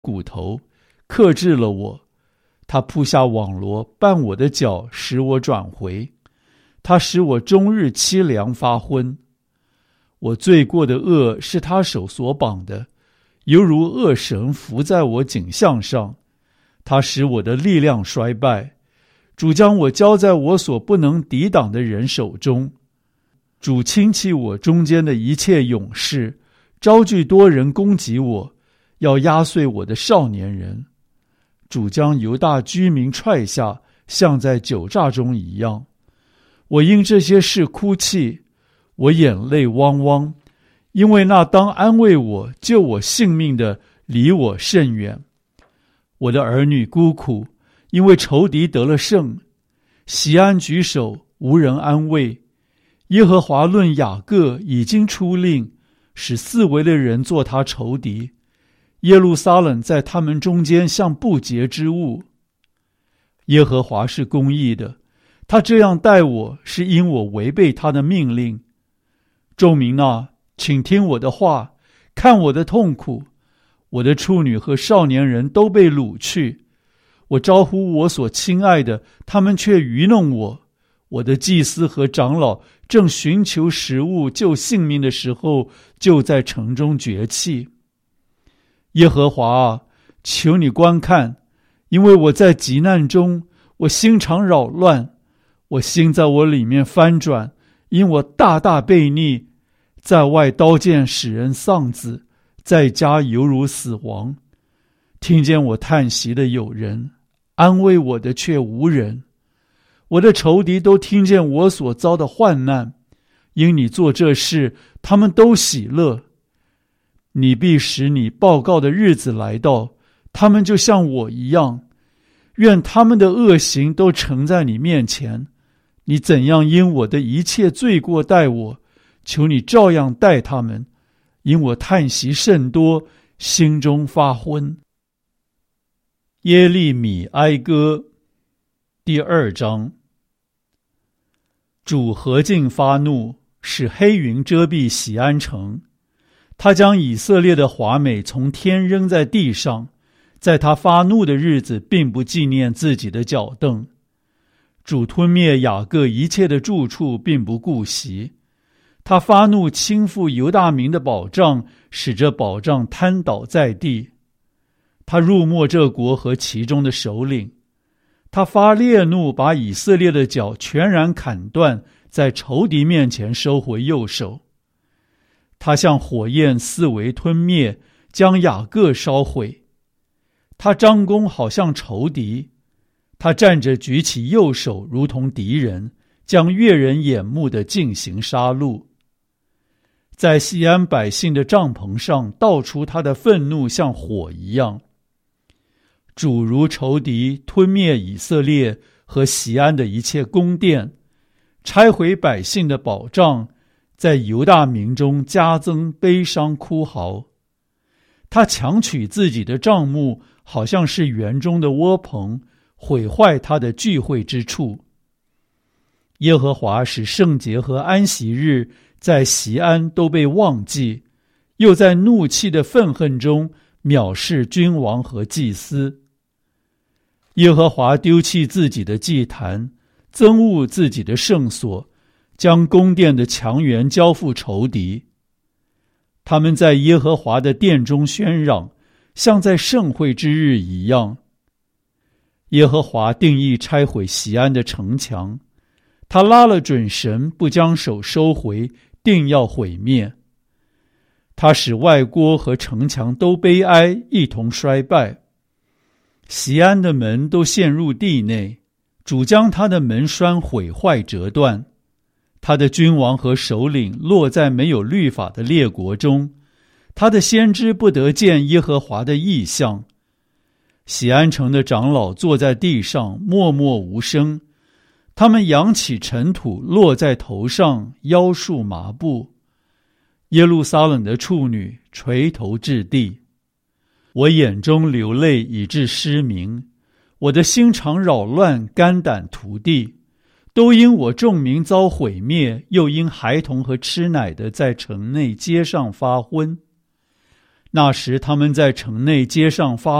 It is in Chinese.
骨头，克制了我。他铺下网罗，绊我的脚，使我转回。他使我终日凄凉发昏。我罪过的恶是他手所绑的，犹如恶绳伏在我颈项上。他使我的力量衰败。主将我交在我所不能抵挡的人手中。主轻弃我中间的一切勇士，招聚多人攻击我，要压碎我的少年人。主将犹大居民踹下，像在酒榨中一样。我因这些事哭泣，我眼泪汪汪，因为那当安慰我、救我性命的离我甚远。我的儿女孤苦，因为仇敌得了胜。锡安举手，无人安慰。耶和华论雅各已经出令，使四围的人做他仇敌。耶路撒冷在他们中间像不洁之物。耶和华是公义的，他这样待我，是因我违背他的命令。众民啊，请听我的话，看我的痛苦。我的处女和少年人都被掳去。我招呼我所亲爱的，他们却愚弄我。我的祭司和长老正寻求食物救性命的时候，就在城中绝气。耶和华啊，求你观看，因为我在急难中，我心肠扰乱，我心在我里面翻转，因我大大悖逆，在外刀剑使人丧子，在家犹如死亡。听见我叹息的有人，安慰我的却无人。我的仇敌都听见我所遭的患难，因你做这事，他们都喜乐。你必使你报告的日子来到，他们就像我一样。愿他们的恶行都呈在你面前。你怎样因我的一切罪过待我，求你照样待他们，因我叹息甚多，心中发昏。耶利米哀歌第2章。主何竟发怒，使黑云遮蔽锡安城。他将以色列的华美从天扔在地上，在他发怒的日子并不纪念自己的脚凳。主吞灭雅各一切的住处，并不顾惜。他发怒倾覆犹大民的保障，使这保障瘫倒在地。他辱没这国和其中的首领。他发烈怒，把以色列的脚全然砍断，在仇敌面前收回右手。他像火焰四围吞灭，将雅各烧毁。他张弓好像仇敌，他站着举起右手，如同敌人，将悦人眼目的进行杀戮。在锡安百姓的帐篷上倒出他的愤怒，像火一样。主如仇敌吞灭以色列和锡安的一切宫殿，拆毁百姓的保障，在犹大民中加增悲伤哭嚎。他强取自己的帐幕，好像是园中的窝棚，毁坏他的聚会之处。耶和华使圣节和安息日在锡安都被忘记，又在怒气的愤恨中藐视君王和祭司。耶和华丢弃自己的祭坛，憎恶自己的圣所，将宫殿的墙垣交付仇敌。他们在耶和华的殿中喧嚷，像在盛会之日一样。耶和华定义拆毁锡安的城墙，他拉了准绳，不将手收回，定要毁灭。他使外郭和城墙都悲哀，一同衰败。锡安的门都陷入地内，主将他的门栓毁坏折断。他的君王和首领落在没有律法的列国中，他的先知不得见耶和华的异象。锡安城的长老坐在地上，默默无声，他们扬起尘土落在头上，腰束麻布。耶路撒冷的处女垂头至地。我眼中流泪以致失明，我的心肠扰乱，肝胆涂地，都因我众民遭毁灭，又因孩童和吃奶的在城内街上发昏。 那时他们在城内街上发